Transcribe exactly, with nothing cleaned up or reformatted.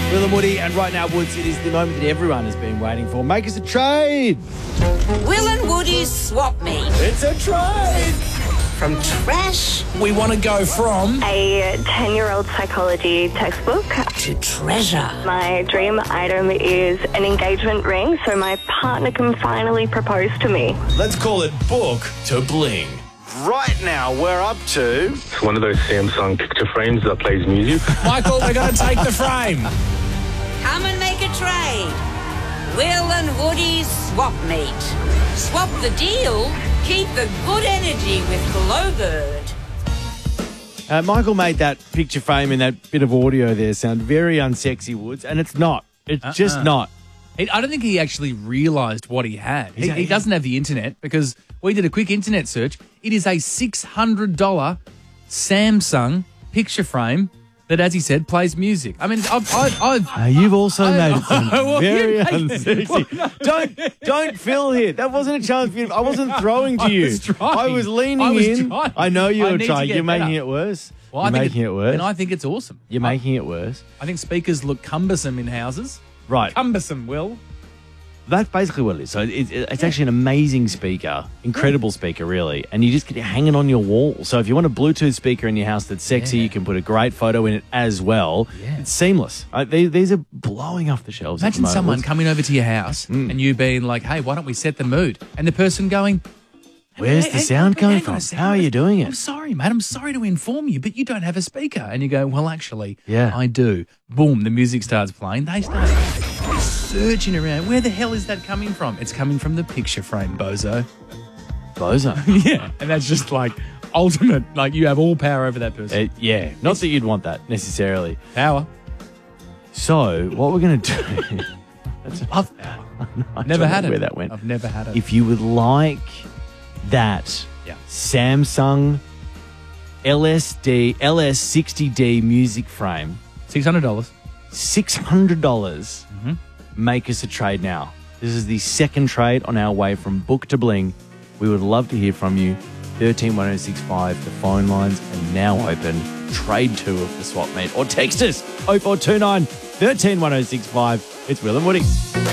Will and Woody, and right now, Woods, it is the moment that everyone has been waiting for. Make us a trade. Will and Woody's swap meet. It's a trade. From trash We want to go from A ten-year-old psychology textbook. to treasure. My dream item is an engagement ring so my partner can finally propose to me. let's call it book to bling. Right now, we're up to... It's one of those Samsung picture frames that plays music. Michael, we're going to take the frame. Come and make a trade. Will and Woody's swap meet. Swap the deal. Keep the good energy with Glowbird. Uh, Michael made that picture frame and that bit of audio there sound very unsexy, Woods, and it's not. It's uh-uh. just not. He, I don't think he actually realised what he had. He, he doesn't have the internet because we did a quick internet search. It is a six hundred dollars Samsung picture frame that, as he said, plays music. I mean, I've... I've, I've Uh, you've also I- made it sound Well, very you made it. unsexy. Don't, don't fill here. That wasn't a chance for you. I wasn't throwing to I you. was trying. I was leaning I was in. trying. I know you I were need to trying. get You're making better. it worse. Well, You're I think making it worse. And I think it's awesome. You're I, making it worse. I think speakers look cumbersome in houses. Right. Cumbersome, Will. That's basically what it is. So it, it, it's actually an amazing speaker, incredible speaker, really, and you just get it hanging on your wall. So if you want a Bluetooth speaker in your house that's sexy, Yeah. you can put a great photo in it as well. Yeah. It's seamless. Uh, they, these are blowing off the shelves. at the Imagine moment. someone coming over to your house Mm. and you being like, hey, why don't we set the mood? And the person going, Where's "Hey, the hey, sound hang coming on from? a second. How are you doing I'm it? sorry, mate. I'm sorry to inform you, but you don't have a speaker. And you go, well, actually, Yeah. I do. Boom, the music starts playing. They start searching around. Where the hell is that coming from? It's coming from the picture frame, bozo. Bozo. Yeah. And that's just like ultimate. Like you have all power over that person. Uh, yeah, not that you'd want that necessarily. Power. So what we're going to do... Love power. I Never don't had know it. where that went. I've never had it. If you would like that Yeah. Samsung L S D L S sixty D music frame, six hundred dollars. six hundred dollars, Mm-hmm. make us a trade now. This is the second trade on our way from book to bling. We would love to hear from you. thirteen one oh six five, the phone lines are now open. Trade two of the swap meet. Or text us oh four two nine, one three one oh six five. It's Will and Woody.